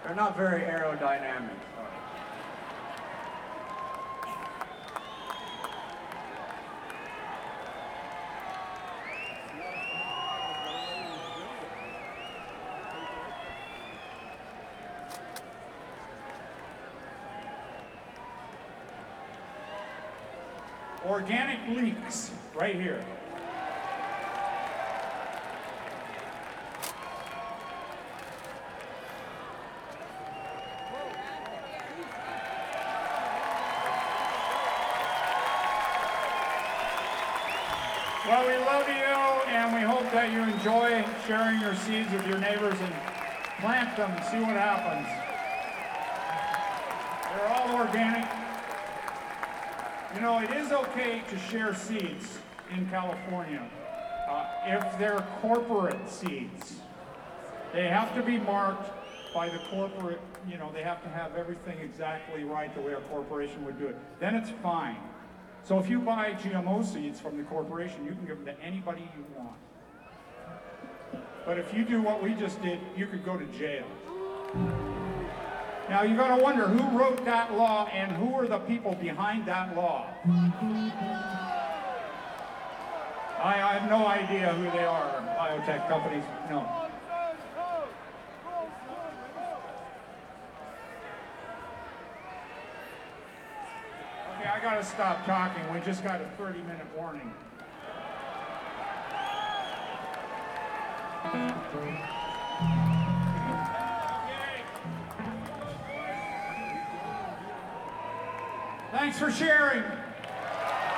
They're not very aerodynamic. Organic leeks, right here. Well, we love you, and we hope that you enjoy sharing your seeds with your neighbors and plant them, see what happens. They're all organic. You know, it is okay to share seeds in California if they're corporate seeds. They have to be marked by the corporate, you know, they have to have everything exactly right the way a corporation would do it. Then it's fine. So if you buy GMO seeds from the corporation, you can give them to anybody you want. But if you do what we just did, you could go to jail. Now you're going to wonder who wrote that law and who are the people behind that law. I have no idea who they are, biotech companies, no. Okay, I got to stop talking. We just got a 30-minute warning. Thanks for sharing.